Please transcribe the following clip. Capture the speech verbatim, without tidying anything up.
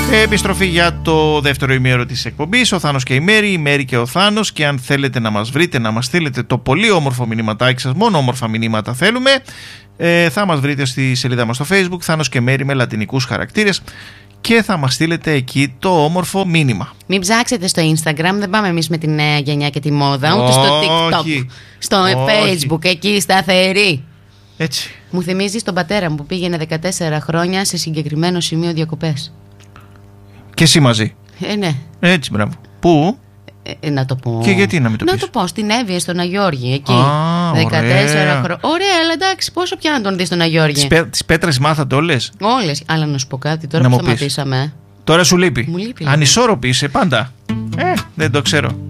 Επιστροφή για το δεύτερο ημίωρο της εκπομπής. Ο Θάνος και η Μέρη, η Μέρη και ο Θάνος. Και αν θέλετε να μας βρείτε, να μας στείλετε το πολύ όμορφο μηνυματάκι σας, μόνο όμορφα μηνύματα θέλουμε, ε, θα μας βρείτε στη σελίδα μας στο Facebook, Θάνος και Μέρη με λατινικούς χαρακτήρες, και θα μας στείλετε εκεί το όμορφο μήνυμα. Μην ψάξετε στο Instagram, δεν πάμε εμείς με τη νέα γενιά και τη μόδα, ούτε στο TikTok, στο Όχι. Facebook, εκεί σταθερή. Έτσι. Μου θυμίζει τον πατέρα μου που πήγαινε δεκατέσσερα χρόνια σε συγκεκριμένο σημείο διακοπές. Και εσύ μαζί. Ε, ναι. Έτσι, μπράβο. Πού? Ε, να το πω. Και γιατί να μην το Να πεις? το πω, στην Εύβοια, στον Αγιώργη, εκεί. Α, δεκατέσσερα ωραία. χρόνια. Ωραία, αλλά εντάξει, πόσο πια να τον δει στον Αγιώργη. Τις, πέ, τις πέτρες μάθατε όλες? Όλες. Αλλά να σου πω κάτι, τώρα Να που μου πεις. σταματήσαμε. Τώρα σου λείπει. Μου λείπει, λίγο. Ανισόρροπη είσαι πάντα. Ε, δεν το ξέρω.